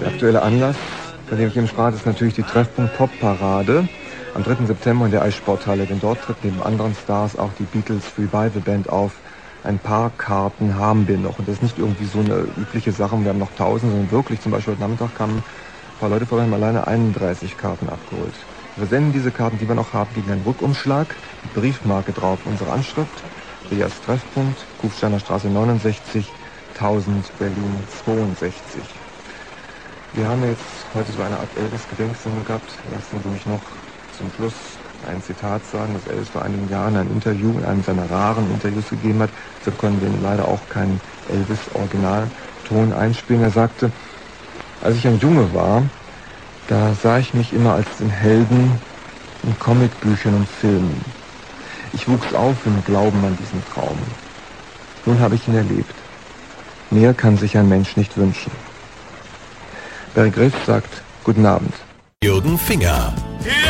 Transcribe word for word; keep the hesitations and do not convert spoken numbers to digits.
Der aktuelle Anlass, bei dem ich eben sprach, ist natürlich die Treffpunkt Pop-Parade am dritten September in der Eissporthalle. Denn dort tritt neben anderen Stars auch die Beatles Revival Band auf. Ein paar Karten haben wir noch. Und das ist nicht irgendwie so eine übliche Sache, wir haben noch tausend, sondern wirklich, zum Beispiel heute Nachmittag kamen ein paar Leute vorbei, haben alleine einunddreißig Karten abgeholt. Wir senden diese Karten, die wir noch haben, gegen einen Rückumschlag, mit Briefmarke drauf, unsere Anschrift, Rias Treffpunkt, Kufsteiner Straße neunundsechzig, tausend, Berlin zweiundsechzig. Wir haben jetzt heute so eine Art Elvis-Gedenkstunde gehabt. Lassen Sie mich noch zum Schluss ein Zitat sagen, das Elvis vor einigen Jahren ein Interview in einem seiner raren Interviews gegeben hat. Deshalb können wir leider auch keinen Elvis-Originalton einspielen. Er sagte, als ich ein Junge war, da sah ich mich immer als den Helden in Comicbüchern und Filmen. Ich wuchs auf im Glauben an diesen Traum. Nun habe ich ihn erlebt. Mehr kann sich ein Mensch nicht wünschen. Barry Griff sagt, guten Abend. Jürgen Finger.